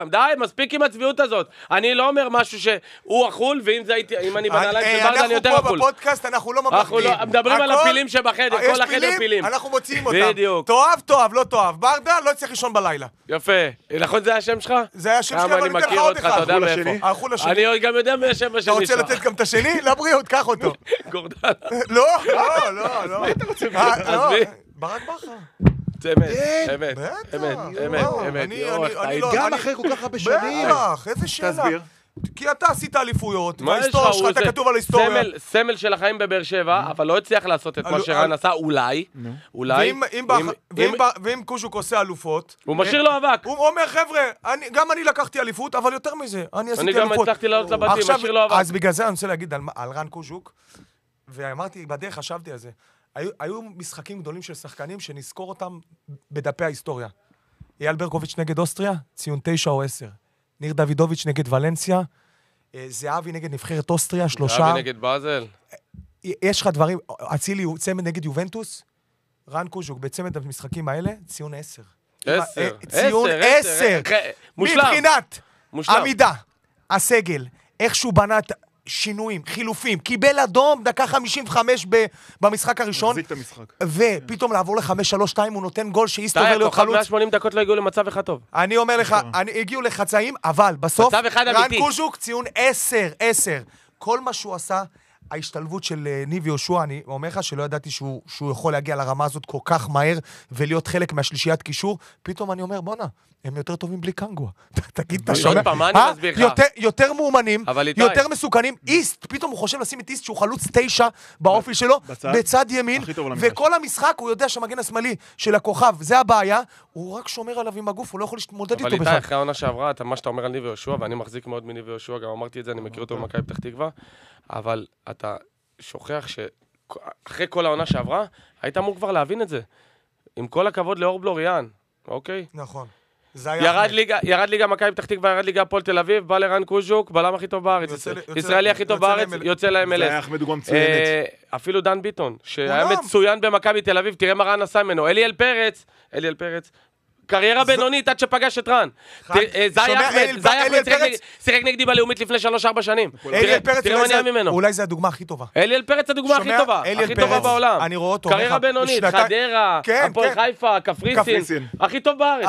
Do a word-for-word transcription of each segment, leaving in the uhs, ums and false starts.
די, מספיק עם הצביעות הזאת. אני לא אומר משהו שהוא אכול, ואם זה הייתי, אם אני בנעליים של ברדה, אני יותר אכול. אנחנו פה בפודקאסט, אנחנו לא ממלכתיים. אנחנו מדברים על הפילים שבחדר, כל החדר פילים. אנחנו מוציאים אותם. בדיוק. תאהב, תאהב, לא תאהב. ברדה לא צריך לישון בלילה. יפה. נכון, זה השם שלך? זה השם שלך, אבל אני אתן לך עוד אחד. אתה יודע מאיפה. האחול השני. אני גם יודע מהשם השני שלך. אתה רוצה לתת גם את השני? לבריאות, קח אותו. גורדן. לא, לא, לא, לא. ברק בכר. אמת, אמת, אמת, אמת, אמת. גם אחרי כל כך הרבה שנים. בטח, איזה שאלה. תסביר. כי אתה עשית אליפויות, וההיסטוריה שלך, אתה כתוב על ההיסטוריה. סמל של החיים בבאר שבע, אבל לא הצליח לעשות את מה שרן עשה, אולי, אולי. ואם קוז'וק עושה אלופות, הוא משאיר לו אבק. הוא אומר, חבר'ה, גם אני לקחתי אליפות, אבל יותר מזה, אני עשיתי אליפות. אני גם הצלחתי לעלות לבתים, משאיר לו אבק. אז בגלל זה אני רוצה להגיד על רן קוז'וק, ואמרתי, בדרך חשבתי על זה, היו משחקים גדולים של שחקנים שנזכור אותם בדפי ההיסטוריה. אייל ברקוביץ' נגד אוסטריה, ציון תשע או עשר. ניר דוידוביץ' נגד ולנסיה, זהבי נגד נבחרת אוסטריה, שלושה. זהבי נגד באזל. יש לך דברים, אצילי צמד נגד יובנטוס, רן קוז'וק בצמד המשחקים האלה, ציון עשר. עשר. ציון עשר. מושלם. מבחינת עמידה, הסגל, איכשהו בנת שינויים, חילופים, קיבל אדום, דקה חמישים וחמש במשחק הראשון. מחזיק את המשחק. ופתאום לעבור ל-חמש שלוש שתיים, הוא נותן גול שאיסט עובר להיות כוכב חלוץ. מאה ושמונים דקות לא הגיעו למצב אחד טוב. אני אומר לך, הגיעו לחצאים, אבל בסוף, רן קוז'וק ציון עשר, עשר. כל מה שהוא עשה, ההשתלבות של ניב יהושע, אני אומר לך שלא ידעתי שהוא, שהוא יכול להגיע לרמה הזאת כל כך מהר, ולהיות חלק מהשלישיית קישור, פתאום אני אומר, בונה, הם יותר טובים בלי קנגוע. תגיד, אתה שומע? יותר מאומנים, יותר מסוכנים. איסט, פתאום הוא חושב לשים את איסט, שהוא חלוץ תשע באופי שלו, בצד ימין, וכל המשחק הוא יודע שהמגן השמאלי של הכוכב, זה הבעיה, הוא רק שומר עליו עם הגוף, הוא לא יכול להתמודד איתו בכלל. אבל איתי, אחרי העונה שעברה, מה שאתה אומר על ניב יהושע, ואני מחזיק מאוד מניב יהושע, גם אמרתי את זה, אני מכיר אותו במכבי פתח תקווה, אבל אתה שוכח שאחרי כל העונה שעברה, היית אמור כבר להבין את זה. עם כל הכבוד לאור בלוריאן, אוקיי? נכון. ירד ליגה, ירד ליגה מכבי פתח תקווה, ירד ליגה הפועל תל אביב, בא לרן קוז'וק, בלם הכי טוב בארץ. ישראלי הכי טוב בארץ, יוצא להם אלף. זה היה אחמד דוגמה מצוינת. אפילו דן ביטון, שהיה מצוין במכבי תל אביב, תראה מה רן עשה ממנו. אליאל פרץ, אליאל פרץ, קריירה בינונית עד שפגש את רן. זי אחמד, זי אחמד שיחק נגדי בלאומית לפני שלוש ארבע שנים. תראה מה נהיה ממנו. אולי זה הדוגמה הכי טובה. אליאל פרץ הדוגמה הכי טובה. הכי טובה בעולם. אני רואה אותו. קריירה בינונית, חדרה, הפועל חיפה, קפריסין. הכי טוב בארץ.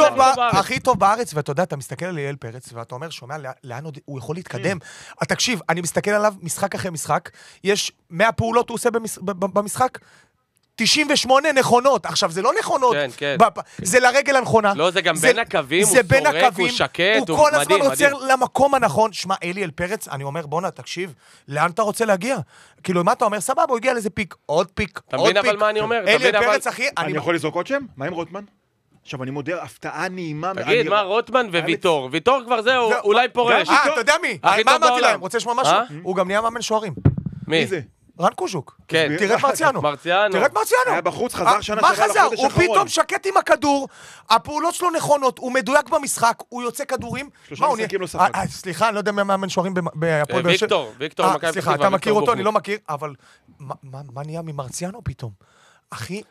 הכי טוב בארץ, ואתה יודע, אתה מסתכל על אליאל פרץ, ואתה אומר, שומע, לאן הוא יכול להתקדם. תקשיב, אני מסתכל עליו משחק אחרי משחק, יש מאה פעולות הוא עושה במשחק, תשעים ושמונה נכונות. עכשיו, זה לא נכונות. כן, כן. זה לרגל הנכונה. לא, זה גם בין הקווים, הוא סורק, הוא שקט, הוא מדהים. הוא כל הזמן עוצר למקום הנכון. שמע, אליאל פרץ, אני אומר, בונה, תקשיב, לאן אתה רוצה להגיע? כאילו, מה אתה אומר? סבבה, הוא הגיע לאיזה פיק, עוד פיק, עוד פיק. אתה מבין אבל מה אני אומר? אליאל פרץ, אחי, אני יכול לזרוק עוד שם? מה עם רוטמן? עכשיו, אני מודה, הפתעה נעימה. תגיד, מה, רוטמן וויטור? ויטור כבר זהו, אולי פורש. אה, אתה יודע מי? מה אמרתי להם? רוצה לשמוע משהו? הוא גם נהיה מאמן שוערים. מי? רן קוז'וק. כן. תראה את מרציאנו. מרציאנו. תראה את מרציאנו. היה בחוץ, חזר שנה מה שעברה חזר? לחודש הוא האחרון. פתאום שקט עם הכדור, הפעולות שלו נכונות, הוא מדויק במשחק, הוא יוצא כדורים. שלושה משחקים לא ספק. סליחה, אני לא יודע מי מאמן שוערים בהפועל באר שבע. ויקטור, ויקטור מכבי פתח תקווה. סליחה, אתה מכיר אותו, אני לא מכיר, אבל מה נהיה ממרציאנו פתאום? אחי,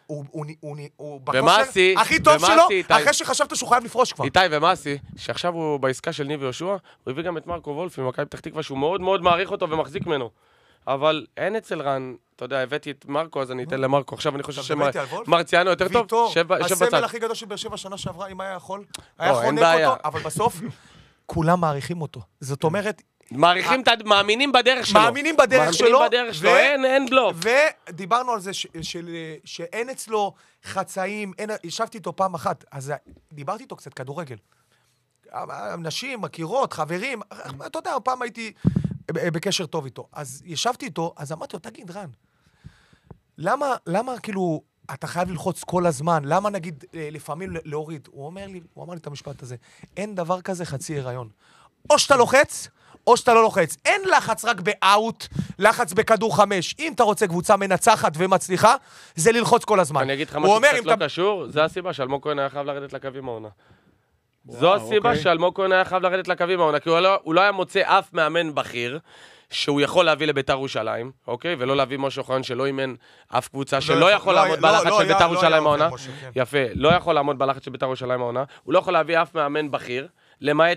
הוא בכושר הכי טוב שלו, אחרי שחשבת שהוא חייב לפרוש כבר. איתי ומאסי, שעכשיו הוא בעסקה של ניב יהושע, הוא הביא גם את מרקו וולף ממכבי פתח תקווה, שהוא מאוד מאוד מעריך אותו ומחזיק ממנו. אבל אין אצל רן, אתה יודע, הבאתי את מרקו, אז אני אתן למרקו. עכשיו אני חושב שמרציאנו יותר טוב. ויטור, הסמל הכי גדול של באר שבע שנה שעברה, אם היה יכול, היה חונק אותו, אבל בסוף כולם מעריכים אותו. זאת אומרת, מעריכים, מאמינים בדרך שלו. מאמינים בדרך שלו. מאמינים בדרך שלו, אין בלוף. ודיברנו על זה שאין אצלו חצאים, ישבתי איתו פעם אחת, אז דיברתי איתו קצת כדורגל. אנשים, מכירות, חברים, אתה יודע, פעם הייתי בקשר טוב איתו. אז ישבתי איתו, אז אמרתי לו, תגיד רן, למה, למה כאילו, אתה חייב ללחוץ כל הזמן, למה נגיד לפעמים להוריד? הוא אומר לי, הוא אמר לי את המשפט הזה, אין דבר כזה חצי הריון. או שאתה לוחץ, או שאתה לא לוחץ. אין לחץ רק באוט, לחץ בכדור חמש. אם אתה רוצה קבוצה מנצחת ומצליחה, זה ללחוץ כל הזמן. אני אגיד לך משהו קצת לא קשור, זה הסיבה שאלמוג כהן היה חייב לרדת לקווים העונה. זו הסיבה שאלמוג כהן היה חייב לרדת לקווים העונה, כי הוא לא היה מוצא אף מאמן בכיר, שהוא יכול להביא לביתר ירושלים, אוקיי? ולא להביא משה אוחיון שלא אימן אף קבוצה, שלא יכול לעמוד בלחץ של ביתר ירושלים העונה. יפה, לא יכול לעמוד בלחץ של ביתר ירושלים העונה. הוא לא יכול להביא אף מאמן בכיר. למעט